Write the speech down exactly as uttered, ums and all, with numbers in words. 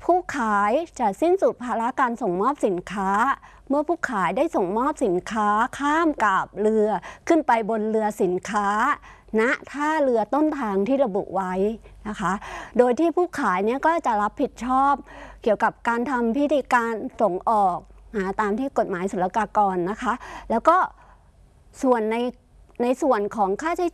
ผู้ขายจะสิ้นสุดภาระการส่งมอบสินค้าเมื่อผู้ขายได้ส่งมอบสินค้าข้ามกาบเรือขึ้นไปบนเรือสินค้าณท่าเรือต้นทางที่ระบุไว้นะคะโดยที่ผู้ขายเนี่ยก็จะรับผิดชอบเกี่ยวกับการทำพิธีการส่งออกตามที่กฎหมายศุลกากรนะคะแล้วก็ส่วนในในส่วนของค่าใช้